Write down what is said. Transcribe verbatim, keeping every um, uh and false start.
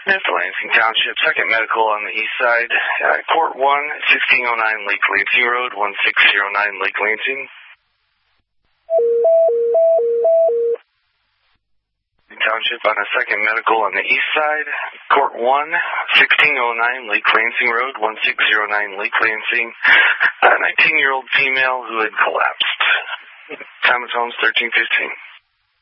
Smith, Lansing Township, Second Medical on the east side. Uh, Court one, sixteen oh nine Lake Lansing Road, one six zero nine Lake Lansing. Township on a Second Medical on the east side. Court one, sixteen oh nine Lake Lansing Road, one six zero nine Lake Lansing. A nineteen-year-old female who had collapsed. Time of home thirteen fifteen.